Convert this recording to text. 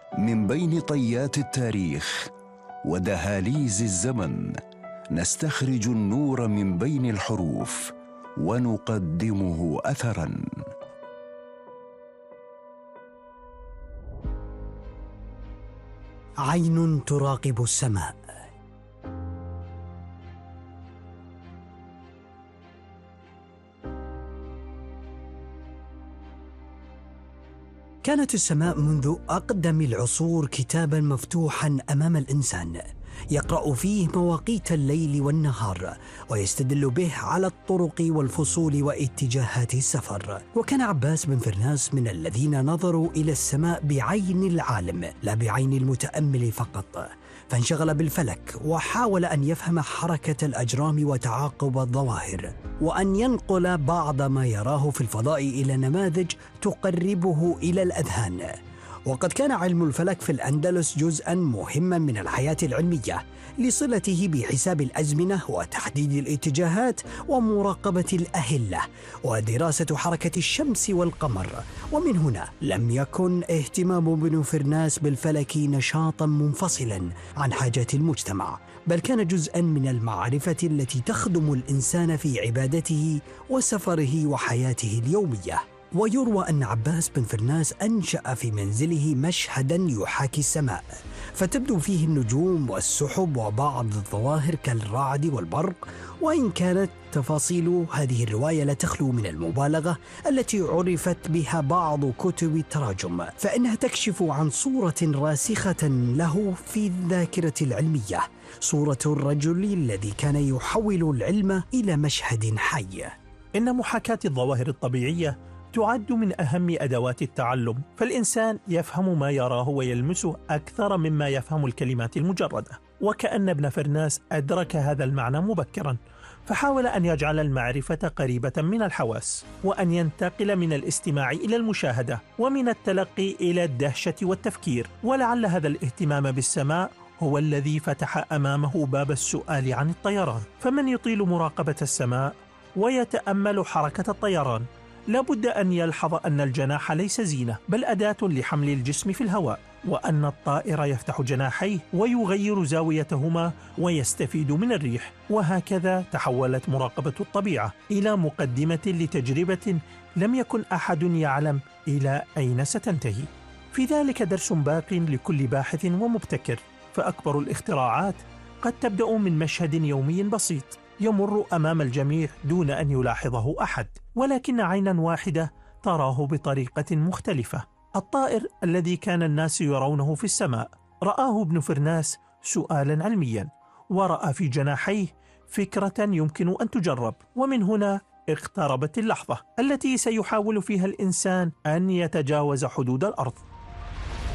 من بين طيات التاريخ ودهاليز الزمن نستخرج النور من بين الحروف ونقدمه أثراً. عين تراقب السماء. كانت السماء منذ أقدم العصور كتاباً مفتوحاً أمام الإنسان يقرأ فيه مواقيت الليل والنهار ويستدل به على الطرق والفصول واتجاهات السفر. وكان عباس بن فرناس من الذين نظروا إلى السماء بعين العالم لا بعين المتأمل فقط، فانشغل بالفلك وحاول أن يفهم حركة الأجرام وتعاقب الظواهر، وأن ينقل بعض ما يراه في الفضاء إلى نماذج تقربه إلى الأذهان. وقد كان علم الفلك في الأندلس جزءاً مهماً من الحياة العلمية لصلته بحساب الأزمنة وتحديد الاتجاهات ومراقبة الأهلة ودراسة حركة الشمس والقمر. ومن هنا لم يكن اهتمام ابن فرناس بالفلك نشاطاً منفصلاً عن حاجات المجتمع، بل كان جزءاً من المعرفة التي تخدم الإنسان في عبادته وسفره وحياته اليومية. ويروى أن عباس بن فرناس أنشأ في منزله مشهداً يحاكي السماء، فتبدو فيه النجوم والسحب وبعض الظواهر كالرعد والبرق. وإن كانت تفاصيل هذه الرواية لا تخلو من المبالغة التي عرفت بها بعض كتب التراجم، فإنها تكشف عن صورة راسخة له في الذاكرة العلمية، صورة الرجل الذي كان يحول العلم إلى مشهد حي. إن محاكاة الظواهر الطبيعية تعد من أهم أدوات التعلم، فالإنسان يفهم ما يراه ويلمسه أكثر مما يفهم الكلمات المجردة. وكأن ابن فرناس أدرك هذا المعنى مبكرا، فحاول أن يجعل المعرفة قريبة من الحواس، وأن ينتقل من الاستماع إلى المشاهدة، ومن التلقي إلى الدهشة والتفكير. ولعل هذا الاهتمام بالسماء هو الذي فتح أمامه باب السؤال عن الطيران. فمن يطيل مراقبة السماء ويتأمل حركة الطيران لابد أن يلحظ أن الجناح ليس زينة، بل أداة لحمل الجسم في الهواء، وأن الطائر يفتح جناحيه ويغير زاويتهما ويستفيد من الريح. وهكذا تحولت مراقبة الطبيعة إلى مقدمة لتجربة لم يكن أحد يعلم إلى أين ستنتهي. في ذلك درس باق لكل باحث ومبتكر، فأكبر الاختراعات قد تبدأ من مشهد يومي بسيط يمر أمام الجميع دون أن يلاحظه أحد، ولكن عينا واحدة تراه بطريقة مختلفة. الطائر الذي كان الناس يرونه في السماء رآه ابن فرناس سؤالا علميا، ورأى في جناحيه فكرة يمكن أن تجرب. ومن هنا اقتربت اللحظة التي سيحاول فيها الإنسان أن يتجاوز حدود الأرض.